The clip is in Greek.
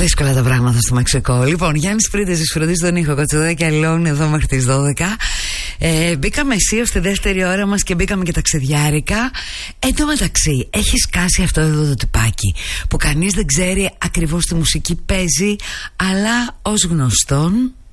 Δύσκολα τα πράγματα στο Μεξικό. Λοιπόν, Γιάννης Πρίντεζης φροντίζει τον ήχο, Κοτσοδάκη Αλώνη εδώ μέχρι τις 12. Μπήκαμε αισίως στη δεύτερη ώρα μας και μπήκαμε και ταξιδιάρικα. Εν τω μεταξύ, έχει σκάσει αυτό εδώ το τυπάκι που κανείς δεν ξέρει ακριβώς τι μουσική παίζει, αλλά ως γνωστόν